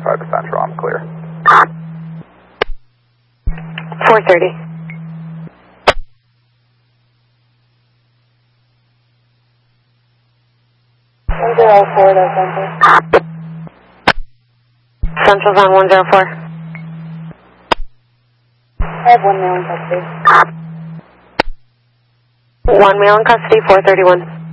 5 to Central, I'm clear. 430. Central's on 104. I have 1 male in custody. 1 male in custody, 431.